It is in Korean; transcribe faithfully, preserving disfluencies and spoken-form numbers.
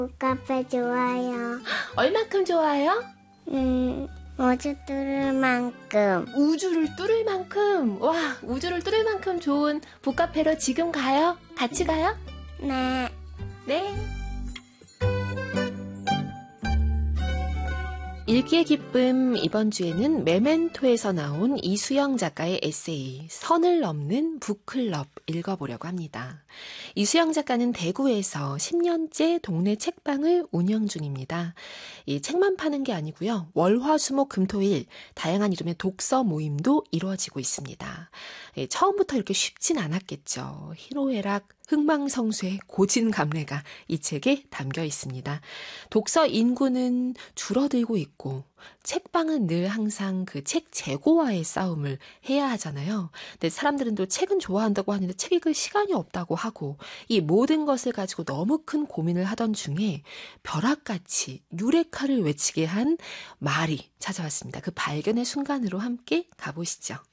카페 좋아요. 얼만큼 좋아요? 음, 우주 뚫을 만큼. 우주를 뚫을 만큼. 와, 우주를 뚫을 만큼 좋은 북카페로 지금 가요? 같이 가요? 네. 네. 읽기의 기쁨, 이번 주에는 메멘토에서 나온 이수영 작가의 에세이 선을 넘는 북클럽 읽어보려고 합니다. 이수영 작가는 대구에서 십 년째 동네 책방을 운영 중입니다. 이 책만 파는 게 아니고요. 월화수목금토일 다양한 이름의 독서 모임도 이루어지고 있습니다. 예, 처음부터 이렇게 쉽진 않았겠죠. 희로애락, 흥망성쇠, 고진감래가 이 책에 담겨 있습니다. 독서 인구는 줄어들고 있고 책방은 늘 항상 그 책 재고와의 싸움을 해야 하잖아요. 근데 사람들은 또 책은 좋아한다고 하는데 책 읽을 시간이 없다고 하고 이 모든 것을 가지고 너무 큰 고민을 하던 중에 벼락같이 유레카를 외치게 한 말이 찾아왔습니다. 그 발견의 순간으로 함께 가보시죠.